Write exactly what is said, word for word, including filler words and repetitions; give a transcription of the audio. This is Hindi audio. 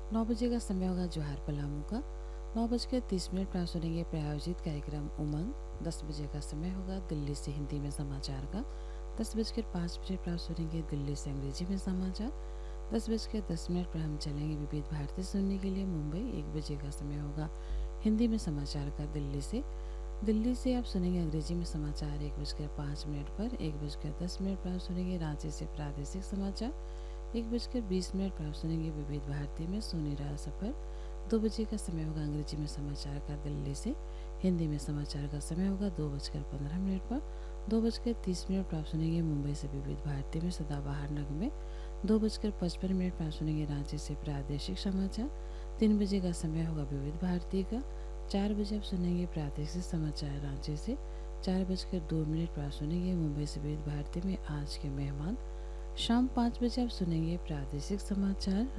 नौ बजे का समय होगा जोहार पलामू का। नौ बजकर तीस मिनट पर आप सुनेंगे प्रायोजित कार्यक्रम उमंग। दस बजे का समय होगा दिल्ली से हिंदी में समाचार का। दस बजकर पाँच मिनट पर आप सुनेंगे दिल्ली से अंग्रेजी में समाचार। दस बजकर दस मिनट पर हम चलेंगे विविध भारती सुनने के लिए मुंबई। एक बजे का समय होगा हिंदी में समाचार का दिल्ली से। दिल्ली से आप सुनेंगे अंग्रेजी में समाचार एक बजकर पाँच मिनट पर। एक बजकर दस मिनट पर आप सुनेंगे रांची से प्रादेशिक समाचार। एक बजकर बीस मिनट पर आप सुनेंगे विविध भारती में सुनी रहा सफ़र। दो बजे का समय होगा अंग्रेजी में समाचार का दिल्ली से। हिंदी में समाचार का समय होगा दो बजकर पंद्रह मिनट पर। दो बजकर तीस मिनट पर आप सुनेंगे मुंबई से विविध भारती में सदाबहार नगमे। दो बजकर पचपन मिनट पर आप सुनेंगे रांची से प्रादेशिक समाचार। तीन बजे का समय होगा विविध भारती का। चार बजे आप सुनेंगे प्रादेशिक समाचार रांची से। चार बजकर दो मिनट पर आप सुनेंगे मुंबई से विविध भारती में आज के मेहमान। शाम पाँच बजे आप सुनेंगे प्रादेशिक समाचार